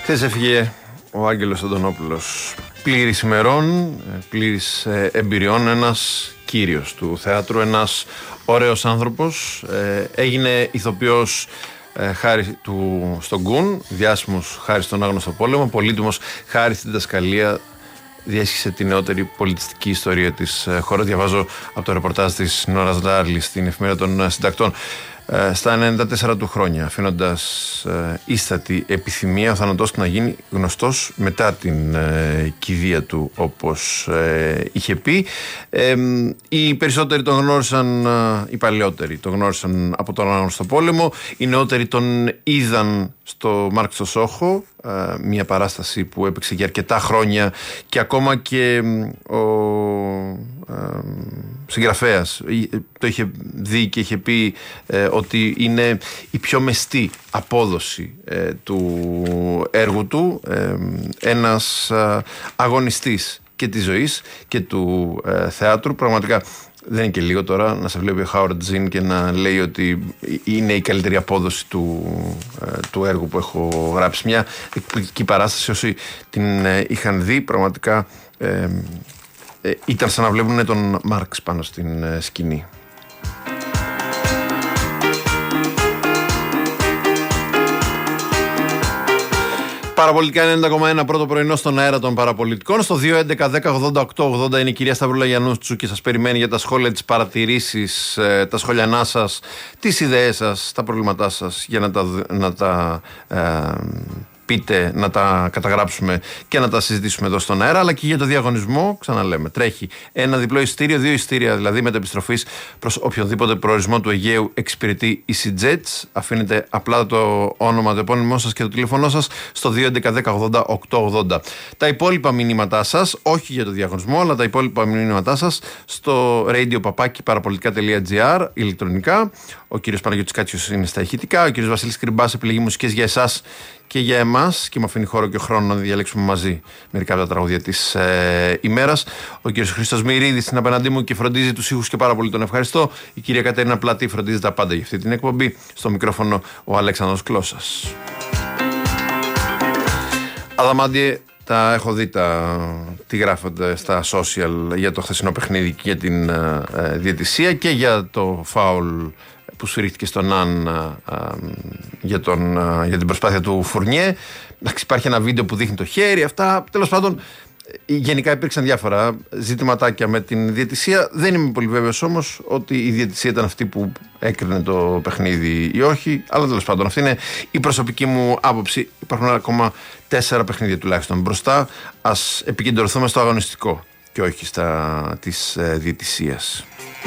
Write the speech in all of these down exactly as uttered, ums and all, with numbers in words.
Χθες έφυγε ο Άγγελος Αντωνόπουλος, πλήρης ημερών, πλήρης εμπειριών, ένας κύριος του θεάτρου, ένας ωραίος άνθρωπος. Έγινε ηθοποιός χάρη του στον Γκουν, διάσημος χάρη στον Άγνωστο Πόλεμο, πολύτιμος χάρη στην διδασκαλία. Διέσχισε τη νεότερη πολιτιστική ιστορία της χώρας. Διαβάζω από το ρεπορτάζ της Νόρας Ντάρλι στην Εφημερίδα των Συντακτών. Στα ενενήντα τέσσερα του χρόνια, αφήνοντας ε, ίστατη επιθυμία ο θάνατός του να γίνει γνωστός μετά την ε, κηδεία του, όπως ε, είχε πει. Ε, οι περισσότεροι τον γνώρισαν, ε, οι παλαιότεροι τον γνώρισαν από τον Άγνωστο Πόλεμο, οι νεότεροι τον είδαν στο Μάρκ στο Σόχο, ε, μια παράσταση που έπαιξε για αρκετά χρόνια και ακόμα και ο ε, συγγραφέας το είχε δει και είχε πει ε, ότι είναι η πιο μεστή απόδοση ε, του έργου του, ε, ένας ε, αγωνιστής και της ζωής και του ε, θεάτρου. Πραγματικά δεν είναι και λίγο τώρα να σε βλέπει ο Χάουαρντ Ζιν και να λέει ότι είναι η καλύτερη απόδοση του, ε, του έργου που έχω γράψει. Μια εκπληκτική παράσταση, όσοι την ε, είχαν δει πραγματικά ε, ε, ήταν σαν να βλέπουν τον Μάρξ πάνω στην ε, σκηνή. Παραπολιτικά ενενήντα κόμμα ένα, πρώτο πρωινό στον αέρα των παραπολιτικών. Στο δύο έντεκα δέκα ογδόντα οκτώ ογδόντα είναι η κυρία Σταυρούλα Γιαννούτσου και σας περιμένει για τα σχόλια, τις παρατηρήσεις, τα σχολιανά σας, τις ιδέες σας, τα προβλήματά σας, για να τα, να τα ε, πείτε, να τα καταγράψουμε και να τα συζητήσουμε εδώ στον αέρα. Αλλά και για το διαγωνισμό, ξαναλέμε, τρέχει ένα διπλό εισιτήριο, δύο εισιτήρια δηλαδή μεταεπιστροφής προς οποιονδήποτε προορισμό του Αιγαίου εξυπηρετεί EasyJets. Αφήνετε απλά το όνομα, το επώνυμό σας και το τηλέφωνό σας στο δύο έντεκα δέκα ογδόντα οκτώ ογδόντα. Τα υπόλοιπα μηνύματά σας, όχι για το διαγωνισμό, αλλά τα υπόλοιπα μηνύματά σας στο radio παπάκι παραπολιτικά τελεία τζι άρ ηλεκτρονικά. Ο κύριος Παναγιώτης Κάτσιος είναι στα ηχητικά, ο κύριος Βασίλης Κρυμπάς επιλεγεί μουσικές για εσάς και για εμάς, και μου αφήνει χώρο και χρόνο να διαλέξουμε μαζί μερικά από τα τραγούδια της ε, ημέρας. Ο κύριος Χρήστος Μυρίδης είναι απέναντί μου και φροντίζει τους ήχους και πάρα πολύ τον ευχαριστώ. Η κυρία Κατερίνα Πλατή φροντίζει τα πάντα για αυτή την εκπομπή. Στο μικρόφωνο ο Αλέξανδρος Κλώσας. Αδαμάντιε, τα έχω δει τα, τι γράφονται στα social για το χθεσινό παιχνίδι και για την ε, διαιτησία και για το φάουλ που σφυρίχτηκε στον Αν για, τον, για την προσπάθεια του Φουρνιέ. Υπάρχει ένα βίντεο που δείχνει το χέρι, αυτά. Τέλος πάντων, γενικά υπήρξαν διάφορα ζητηματάκια με την διαιτησία. Δεν είμαι πολύ βέβαιος όμως ότι η διαιτησία ήταν αυτή που έκρινε το παιχνίδι ή όχι. Αλλά τέλος πάντων, αυτή είναι η προσωπική μου άποψη. Υπάρχουν ακόμα τέσσερα παιχνίδια τουλάχιστον μπροστά. Ας επικεντρωθούμε στο αγωνιστικό και όχι στα της διαιτησίας.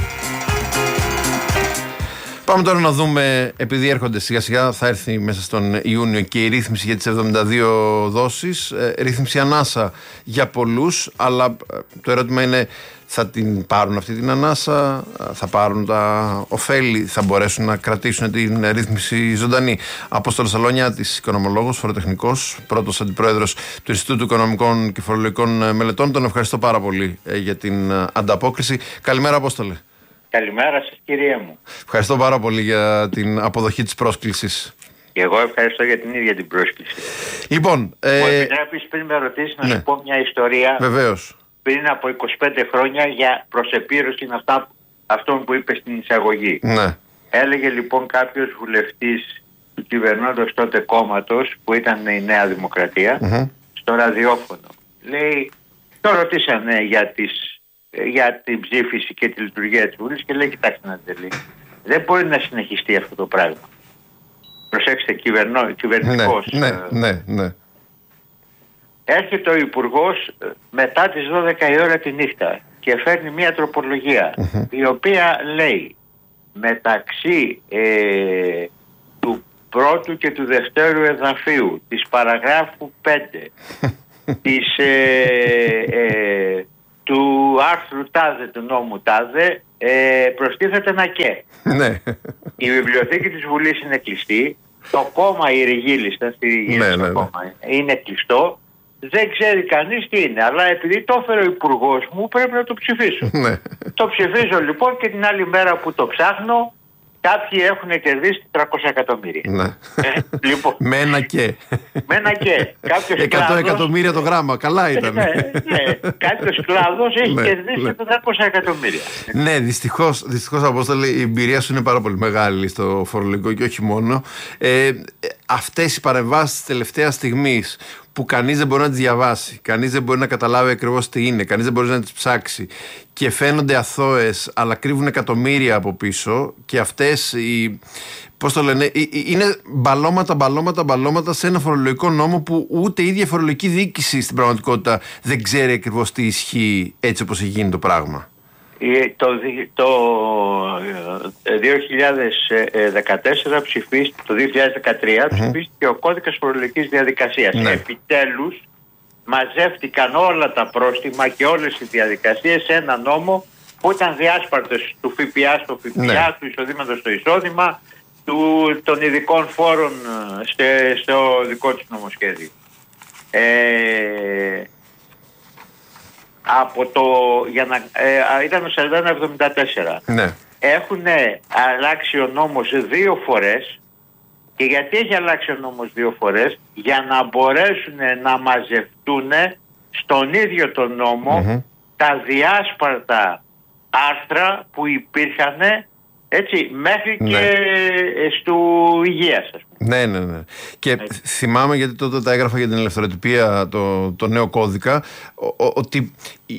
Πάμε τώρα να δούμε, επειδή έρχονται σιγά σιγά, θα έρθει μέσα στον Ιούνιο και η ρύθμιση για τις εβδομήντα δύο δόσεις, ε, ρύθμιση ανάσα για πολλούς, αλλά το ερώτημα είναι, θα την πάρουν αυτή την ανάσα, θα πάρουν τα ωφέλη, θα μπορέσουν να κρατήσουν την ρύθμιση ζωντανή. Απόστολος Αλόνιάτης, οικονομολόγος, φοροτεχνικός, πρώτος αντιπρόεδρος του Ινστιτούτου Οικονομικών και Φορολογικών Μελετών. Τον ευχαριστώ πάρα πολύ ε, για την ανταπόκριση. Καλημέρα, Απόστολε. Καλημέρα σας, κύριε μου. Ευχαριστώ πάρα πολύ για την αποδοχή της πρόσκλησης. Και εγώ ευχαριστώ για την ίδια την πρόσκληση. Λοιπόν, ε... μου επιτρέπεις πριν με ρωτήσεις να ναι. σου πω μια ιστορία. Βεβαίως. Πριν από είκοσι πέντε χρόνια για προσεπίρρωση αυτά, αυτόν που είπε στην εισαγωγή. Ναι. Έλεγε λοιπόν κάποιος βουλευτής του κυβερνώντος τότε κόμματος, που ήταν η Νέα Δημοκρατία, mm-hmm. στο ραδιόφωνο. Λέει, το ρωτήσανε για τις για την ψήφιση και τη λειτουργία της Βουλής και λέει, κοιτάξτε να δείτε, λέει, δεν μπορεί να συνεχιστεί αυτό το πράγμα. Προσέξτε, κυβερνό, κυβερνητικός. Ναι, ναι, ναι, ναι. Έρχεται ο Υπουργός μετά τις δώδεκα η ώρα τη νύχτα και φέρνει μια τροπολογία mm-hmm. η οποία λέει μεταξύ ε, του πρώτου και του δευτέρου εδαφίου της παραγράφου πέντε της ε, ε, του άρθρου τάδε του νόμου τάδε ε, προστίθεται ένα και. Ναι. Η βιβλιοθήκη της Βουλής είναι κλειστή. Το κόμμα, η ρηγή λίστα, στη ρηγή ναι, στο ναι, κόμμα είναι κλειστό. Δεν ξέρει κανείς τι είναι. Αλλά επειδή το έφερε ο υπουργός μου, πρέπει να το ψηφίσω. Ναι. Το ψηφίζω λοιπόν και την άλλη μέρα που το ψάχνω κάποιοι έχουν κερδίσει τριακόσια εκατομμύρια. Ναι. Ε, λοιπόν, με ένα και. Με ένα και. εκατό εκατομμύρια το γράμμα, καλά ήταν. Ναι, ναι. Κάποιος κλάδος έχει ναι, κερδίσει ναι. τετρακόσια εκατομμύρια. Ναι, δυστυχώς, δυστυχώς Απόστολε, η εμπειρία σου είναι πάρα πολύ μεγάλη στο φορολογικό και όχι μόνο. Ε, αυτές οι παρεμβάσεις της τελευταίας στιγμής που κανείς δεν μπορεί να τις διαβάσει, κανείς δεν μπορεί να καταλάβει ακριβώς τι είναι, κανείς δεν μπορεί να τις ψάξει και φαίνονται αθώες αλλά κρύβουν εκατομμύρια από πίσω, και αυτές οι, πώς το λένε, είναι μπαλώματα, μπαλώματα, μπαλώματα σε ένα φορολογικό νόμο που ούτε η ίδια φορολογική διοίκηση στην πραγματικότητα δεν ξέρει ακριβώς τι ισχύει έτσι όπως έχει γίνει το πράγμα. Το, το δύο χιλιάδες δεκατέσσερα ψηφίστηκε, το δύο χιλιάδες δεκατρία mm-hmm. ψηφίστηκε ο κώδικας φορολογικής διαδικασίας. Ναι. Επιτέλους μαζεύτηκαν όλα τα πρόστιμα και όλες οι διαδικασίες σε ένα νόμο που ήταν διάσπαρτος του ΦΠΑ στο ΦΠΑ, ναι. του εισοδήματος στο εισόδημα, του, των ειδικών φόρων στε, στο δικό του νομοσχέδιο. Ε, από το, για να, ε, ήταν το σαράντα ένα εβδομήντα τέσσερα. Ναι. Έχουν αλλάξει ο νόμος δύο φορές. Και γιατί έχει αλλάξει ο νόμος δύο φορές? Για να μπορέσουν να μαζευτούν στον ίδιο τον νόμο mm-hmm. τα διάσπαρτα άρθρα που υπήρχαν, έτσι, μέχρι ναι. και στο υγείας, ας πούμε. Ναι, ναι, ναι. Και έτσι. Θυμάμαι, γιατί τότε τα έγραφα για την ελευθεροτυπία το, το νέο κώδικα, ο, ο, ότι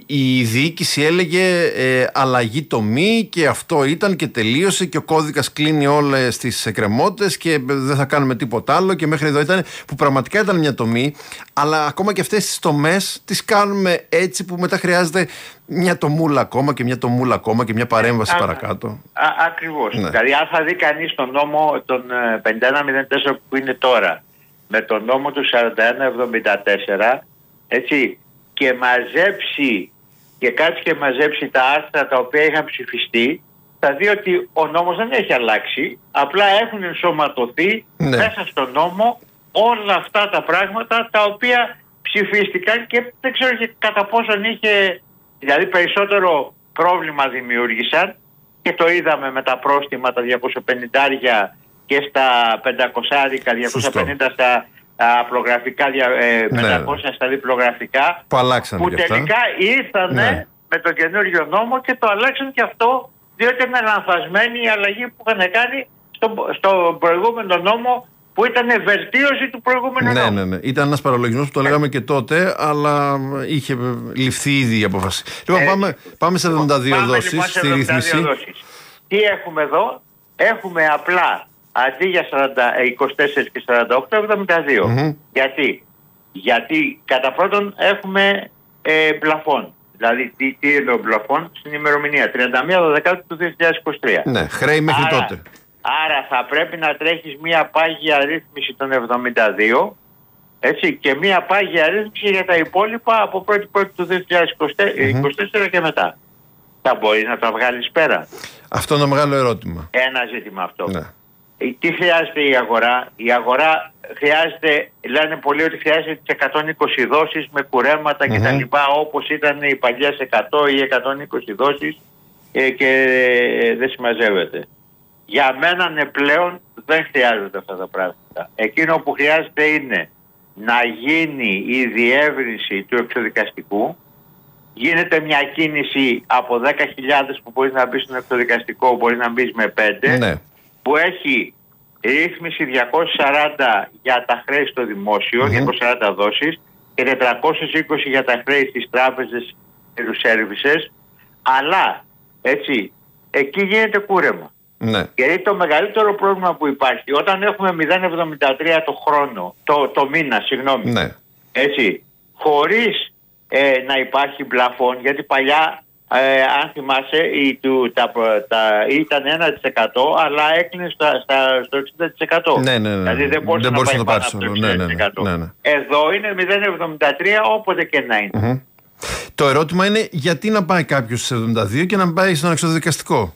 η διοίκηση έλεγε ε, αλλαγή τομή και αυτό ήταν και τελείωσε και ο κώδικας κλείνει όλες τις εκκρεμότητες και δεν θα κάνουμε τίποτα άλλο, και μέχρι εδώ ήταν, που πραγματικά ήταν μια τομή, αλλά ακόμα και αυτές τις τομές τις κάνουμε έτσι που μετά χρειάζεται μια τομούλα ακόμα και μια τομούλα ακόμα και μια παρέμβαση α, παρακάτω. Α, α, ακριβώς. Ναι. Δηλαδή αν θα δει κανείς τον νόμο των πενήντα ένα μηδέν τέσσερα που είναι τώρα με τον νόμο του σαράντα ένα εβδομήντα τέσσερα, έτσι, και μαζέψει και κάτσει και μαζέψει τα άρθρα τα οποία είχαν ψηφιστεί, θα δει ότι ο νόμος δεν έχει αλλάξει, απλά έχουν ενσωματωθεί ναι. μέσα στον νόμο όλα αυτά τα πράγματα τα οποία ψηφίστηκαν, και δεν ξέρω και κατά πόσον είχε, δηλαδή περισσότερο πρόβλημα δημιούργησαν, και το είδαμε με τα πρόστιμα τα διακόσια πενήντα και στα πεντακόσια, διακόσια πενήντα στα απλογραφικά, πεντακόσια ναι. στα διπλογραφικά, που, που τελικά ήρθαν ναι. με το καινούριο νόμο και το αλλάξαν και αυτό, διότι είναι λανθασμένη η αλλαγή που είχαν κάνει στο, στο προηγούμενο νόμο, που ήταν βελτίωση του προηγούμενου ναι, νόμου. Ναι, ναι. Ήταν ένας παραλογισμός που το λέγαμε και τότε, αλλά είχε ληφθεί ήδη η απόφαση. Λοιπόν, ε, πάμε, πάμε σε εβδομήντα δύο πάμε, δόσεις λοιπόν, στη ρύθμιση. Δόσεις. Τι έχουμε εδώ? Έχουμε απλά αντί για σαράντα, είκοσι τέσσερα και σαράντα οκτώ, εβδομήντα δύο. Mm-hmm. Γιατί? Γιατί κατά πρώτον έχουμε ε, πλαφόν. Δηλαδή τι, τι είναι ο πλαφόν? Στην ημερομηνία τριάντα μία Δεκεμβρίου του δύο χιλιάδες είκοσι τρία. Ναι, χρέη μέχρι άρα, τότε. Άρα θα πρέπει να τρέχεις μία πάγια ρύθμιση των εβδομήντα δύο, έτσι, και μία πάγια ρύθμιση για τα υπόλοιπα από πρώτη πρώτη του δύο χιλιάδες είκοσι τέσσερα mm-hmm. και μετά. Θα μπορείς να τα βγάλεις πέρα? Αυτό είναι ένα μεγάλο ερώτημα. Ένα ζήτημα αυτό. Ναι. Τι χρειάζεται η αγορά? Η αγορά χρειάζεται, λένε πολλοί ότι χρειάζεται τις εκατόν είκοσι δόσεις με κουρέματα mm-hmm. κτλ. Όπως ήταν οι παλιές εκατό ή εκατόν είκοσι δόσεις ε, και ε, δεν συμμαζεύεται. Για μένα ναι, πλέον δεν χρειάζονται αυτά τα πράγματα. Εκείνο που χρειάζεται είναι να γίνει η διεύρυνση του εξωδικαστικού. Γίνεται μια κίνηση από δέκα χιλιάδες που μπορεί να μπει στον εξωδικαστικό, μπορεί να μπει με πέντε, ναι. που έχει ρύθμιση διακόσια σαράντα για τα χρέη στο δημόσιο, mm-hmm. διακόσια σαράντα δόσεις, και τετρακόσια είκοσι για τα χρέη στις τράπεζες και τους σέρβισες, αλλά έτσι, εκεί γίνεται κούρεμα. Ναι. Γιατί το μεγαλύτερο πρόβλημα που υπάρχει, όταν έχουμε μηδέν κόμμα εβδομήντα τρία το χρόνο, το, το μήνα, συγγνώμη, ναι. έτσι, χωρίς ε, να υπάρχει πλαφόν, γιατί παλιά, ε, αν θυμάσαι, η, του, τα, τα, ήταν ένα τοις εκατό, αλλά έκλεινε στα, στα, στο εξήντα τοις εκατό. Ναι, ναι, ναι. Δηλαδή δεν μπορούσε να πάει πάνω από το εξήντα τοις εκατό. Ναι, ναι, ναι, ναι. Εδώ είναι μηδέν κόμμα εβδομήντα τρία όποτε και να είναι. Mm-hmm. Το ερώτημα είναι γιατί να πάει κάποιος στις εβδομήντα δύο και να πάει στον εξωδικαστικό?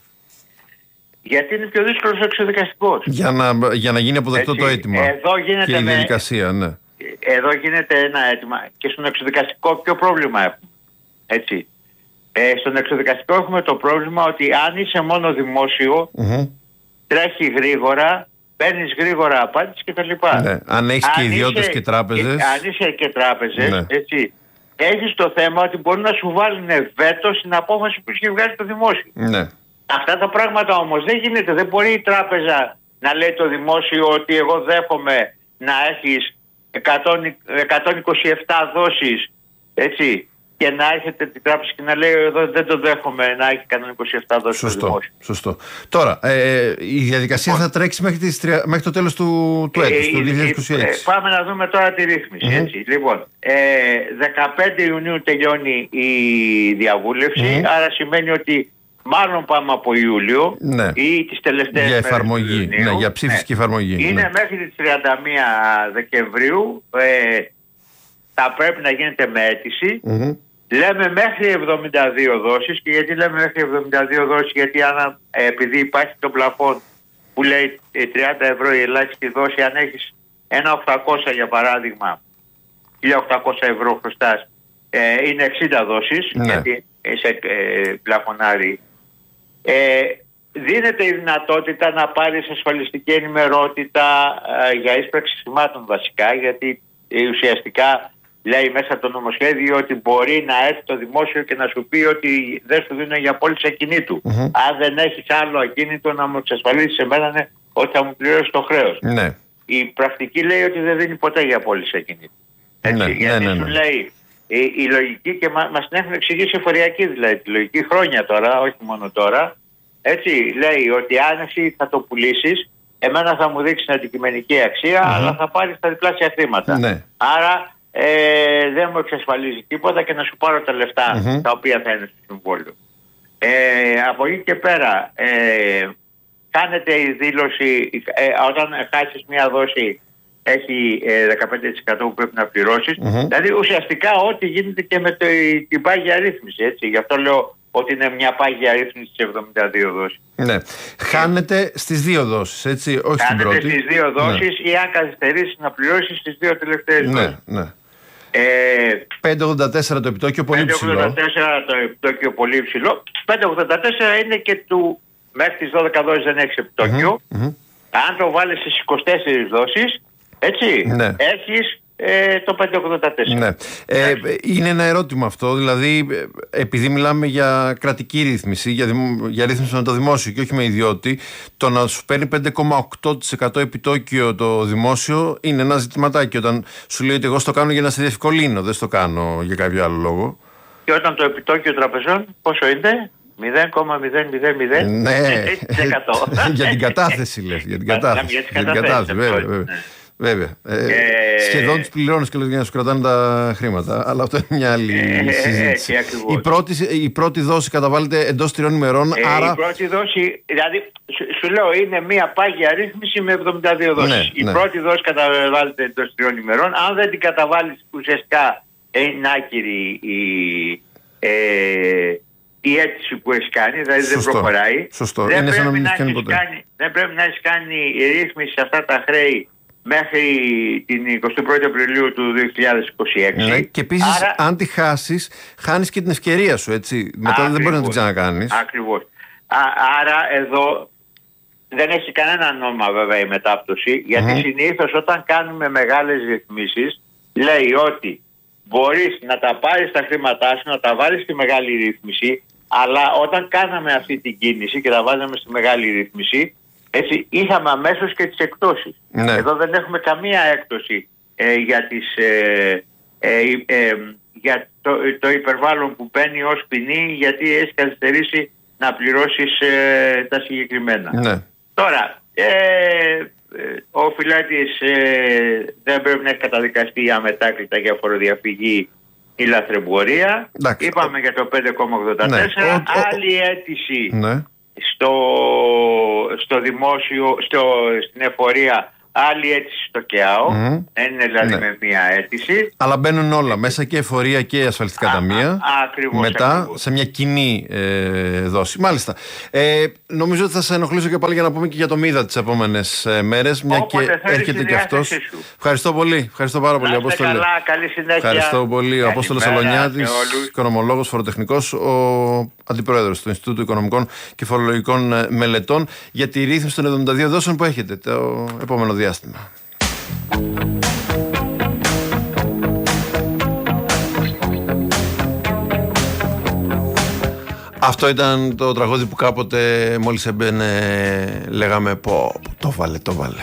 Γιατί είναι πιο δύσκολος ο εξωδικαστικός. Για να, για να γίνει αποδεκτό έτσι, το αίτημα εδώ γίνεται και η διαδικασία, ναι. Εδώ γίνεται ένα αίτημα και στον εξωδικαστικό ποιο πρόβλημα έχουμε? Έτσι. Ε, στον εξωδικαστικό έχουμε το πρόβλημα ότι αν είσαι μόνο δημόσιο, mm-hmm. τρέχει γρήγορα, παίρνεις γρήγορα απάντηση κτλ. Ναι. Αν έχεις και ιδιώτες και τράπεζες. Αν είσαι και τράπεζες, ναι. έτσι, έχεις το θέμα ότι μπορεί να σου βάλουν βέτο στην απόφαση που έχει βγάλει το δημόσιο. Ναι. Αυτά τα πράγματα όμως δεν γίνεται. Δεν μπορεί η τράπεζα να λέει το δημόσιο ότι εγώ δέχομαι να έχεις εκατόν είκοσι επτά δόσεις, έτσι, και να έρχεται την τράπεζα και να λέει εδώ δεν το δέχομαι να έχει εκατόν είκοσι επτά δόσεις. Σωστό, δημόσιο. σωστό. Τώρα, ε, η διαδικασία λοιπόν, θα τρέξει μέχρι, τις, μέχρι το τέλος του, του έτους, ε, του δύο χιλιάδες είκοσι έξι. Ε, πάμε να δούμε τώρα τη ρύθμιση. Mm-hmm. Έτσι. Λοιπόν, ε, δεκαπέντε Ιουνίου τελειώνει η διαβούλευση, mm-hmm. άρα σημαίνει ότι μάλλον πάμε από Ιούλιο, ναι. ή τις τελευταίες για εφαρμογή, μέρες του Ιουνίου, ναι, για ψήφιση, ναι. και εφαρμογή. Είναι ναι. μέχρι τις τριάντα μία Δεκεμβρίου, ε, θα πρέπει να γίνεται με αίτηση. Mm-hmm. Λέμε μέχρι εβδομήντα δύο δόσεις. Και γιατί λέμε μέχρι εβδομήντα δύο δόσεις? Γιατί αν, ε, επειδή υπάρχει το πλαφόν που λέει ε, τριάντα ευρώ η ελάχιστη δόση, αν έχεις ένα οκτακόσια για παράδειγμα, χίλια οκτακόσια ευρώ χρωστάς, ε, είναι εξήντα δόσεις, ναι. γιατί είσαι ε, πλαφονάρι. Ε, δίνεται η δυνατότητα να πάρεις ασφαλιστική ενημερότητα ε, για ίσπραξη χρημάτων βασικά, γιατί ε, ουσιαστικά λέει μέσα από το νομοσχέδιο ότι μπορεί να έρθει το δημόσιο και να σου πει ότι δεν σου δίνω για πώληση ακινήτου. Mm-hmm. Αν δεν έχεις άλλο ακίνητο να μου εξασφαλίσεις εμένα, ναι, ότι θα μου πληρώσει το χρέος. Ναι. Η πρακτική λέει ότι δεν δίνει ποτέ για πώληση ακινήτου. Έτσι, ναι, γιατί ναι, ναι, ναι. σου λέει η, η λογική, και μα, μας την έχουν εξηγήσει εφοριακή, δηλαδή τη λογική χρόνια τώρα, όχι μόνο τώρα. Έτσι, λέει ότι αν εσύ θα το πουλήσεις, εμένα θα μου δείξει την αντικειμενική αξία, mm-hmm. αλλά θα πάρεις τα διπλάσια χρήματα. Ναι. Άρα ε, δεν μου εξασφαλίζει τίποτα και να σου πάρω τα λεφτά mm-hmm. τα οποία θα είναι στο συμβόλαιο. Ε, από εκεί και πέρα, ε, κάνετε η δήλωση, ε, όταν χάσεις μία δόση, έχει ε, δεκαπέντε τοις εκατό που πρέπει να πληρώσεις. Mm-hmm. Δηλαδή ουσιαστικά ό,τι γίνεται και με το, την πάγια ρύθμιση. Έτσι. Γι' αυτό λέω ότι είναι μια πάγια ρύθμιση στις εβδομήντα δύο δόσεις. Ναι. Χάνεται στις δύο δόσεις, έτσι, όχι στην πρώτη. Χάνεται στις δύο δόσεις, ναι. ή αν καθυστερήσεις να πληρώσεις στις δύο τελευταίες ναι, δόσεις. Ναι. Ε, πέντε κόμμα ογδόντα τέσσερα το επιτόκιο, πολύ ψηλό. πέντε κόμμα ογδόντα τέσσερα το επιτόκιο, πολύ ψηλό. πέντε κόμμα ογδόντα τέσσερα είναι και του μέχρι τις δώδεκα δόσεις δεν έχεις επιτόκιο. Mm-hmm. Αν το βάλεις στις είκοσι τέσσερις δόσεις, έτσι, ναι. έχεις ε, το πέντε κόμμα ογδόντα τέσσερα. Ναι. Ε, είναι ένα ερώτημα αυτό, δηλαδή επειδή μιλάμε για κρατική ρύθμιση, για, δημο, για ρύθμιση με το δημόσιο και όχι με ιδιώτη, το να σου παίρνει πέντε κόμμα οκτώ τοις εκατό επιτόκιο το δημόσιο είναι ένα ζητηματάκι. Όταν σου λέει ότι εγώ στο κάνω για να σε διευκολύνω, δεν στο κάνω για κάποιο άλλο λόγο. Και όταν το επιτόκιο τραπεζών πόσο είναι? μηδέν κόμμα μηδέν μηδέν μηδέν. Ναι, για την κατάθεση λες, για την κατάθεση. Για την κατάθεση, βέβαια, βέβαια. Βέβαια. Ε, ε, σχεδόν τους πληρώνεις και για να σου κρατάνε τα χρήματα. Αλλά αυτό είναι μια άλλη ε, συζήτηση. Ε, η, πρώτη, η πρώτη δόση καταβάλλεται εντός τριών ημερών. Ε, άρα... Η πρώτη δόση, δηλαδή σου, σου λέω, είναι μια πάγια ρύθμιση με εβδομήντα δύο δόσεις. Ναι, η ναι. πρώτη δόση καταβάλλεται εντός τριών ημερών. Αν δεν την καταβάλεις, ουσιαστικά είναι άκυρη η, ε, η αίτηση που έχει κάνει, δηλαδή Σωστό. δεν προχωράει. Σωστό. Δεν, είναι πρέπει σαν να να κάνει έχεις κάνει, δεν πρέπει να έχει κάνει ρύθμιση σε αυτά τα χρέη μέχρι την εικοστή πρώτη Απριλίου του δύο χιλιάδες είκοσι έξι. Ναι, και επίσης, άρα, αν τη χάσεις, χάνεις και την ευκαιρία σου, έτσι. Μετά ακριβώς, δεν μπορεί να την ξανακάνεις. Ακριβώς. Α, άρα εδώ δεν έχει κανένα νόημα βέβαια η μετάπτωση, γιατί mm-hmm. συνήθως όταν κάνουμε μεγάλες ρυθμίσεις, λέει ότι μπορείς να τα πάρεις τα χρήματά σου, να τα βάλεις στη μεγάλη ρύθμιση, αλλά όταν κάναμε αυτή την κίνηση και τα βάζαμε στη μεγάλη ρύθμιση, έτσι, είχαμε αμέσως και τις εκπτώσεις. Ναι. Εδώ δεν έχουμε καμία έκπτωση ε, για, τις, ε, ε, ε, για το, το υπερβάλλον που παίρνει ως ποινή, γιατί έχει καθυστερήσει να πληρώσεις ε, τα συγκεκριμένα. Ναι. Τώρα, ε, ε, ο Φιλάτης ε, δεν πρέπει να έχει καταδικαστεί αμετάκλητα για φοροδιαφυγή ή λαθρεμπορία. Εντάξει. Είπαμε για το πέντε κόμμα ογδόντα τέσσερα. Ναι. Άλλη αίτηση. Ναι. Στο, στο δημόσιο, στο, στην εφορία άλλη αίτηση στο ΚΕΑΟ, Mm. δεν είναι δηλαδή Ναι. με μία αίτηση. Αλλά μπαίνουν όλα μέσα, και εφορία και ασφαλιστικά Α, ταμεία. α, ακριβώς, μετά ακριβώς. σε μια κοινή ε, δόση. Μάλιστα. Ε, νομίζω ότι θα σε ενοχλήσω και πάλι για να πούμε και για το Μίδα τις επόμενες ε, μέρες. Μια Όποτε και θέλεις, έρχεται στη και αυτός. διάθεσή σου. Ευχαριστώ πολύ. Ευχαριστώ πάρα πολύ, Να είστε Απόστολε. καλά, καλή συνέχεια. Ευχαριστώ πολύ. Ο Απόστολος Καλημέρα Αλωνιάτης, σε όλους. οικονομολόγος, φοροτεχνικός, ο αντιπρόεδρος του Ινστιτούτου Οικονομικών και Φορολογικών Μελετών, για τη ρύθμιση των εβδομήντα δύο δόσεων που έχετε το επόμενο διάστημα. Αυτό ήταν το τραγούδι που κάποτε μόλις έμπαινε λέγαμε πω, το βάλε, το βάλε.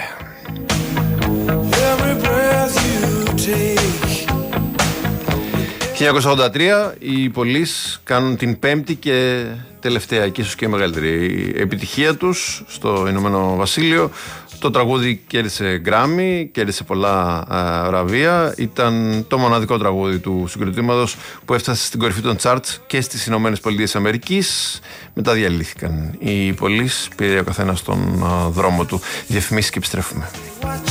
χίλια εννιακόσια ογδόντα τρία οι Police κάνουν την πέμπτη και τελευταία και ίσως και μεγαλύτερη επιτυχία τους στο Ηνωμένο Βασίλειο. Το τραγούδι κέρδισε Γκράμι, κέρδισε πολλά α, βραβεία. Ήταν το μοναδικό τραγούδι του συγκροτήματος που έφτασε στην κορυφή των charts και στις Ηνωμένες Πολιτείες Αμερικής. Μετά διαλύθηκαν οι Police, πήρε ο καθένας τον α, δρόμο του. Διαφημίσεις και επιστρέφουμε.